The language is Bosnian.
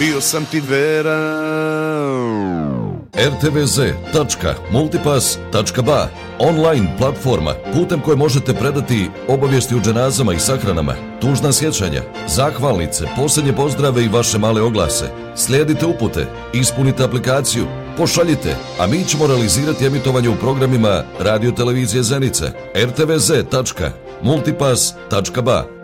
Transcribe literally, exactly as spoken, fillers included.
bio sam ti veran. er te ve ze tačka multipass tačka ba, online platforma putem koje možete predati obavijesti o dženazama i sahranama, tužna sjećanja, zahvalnice, posljednje pozdrave i vaše male oglase. Slijedite upute, ispunite aplikaciju, pošaljite, a mi ćemo realizirati emitovanje u programima Radio Televizije Zenica. er te ve ze tačka multipass tačka ba.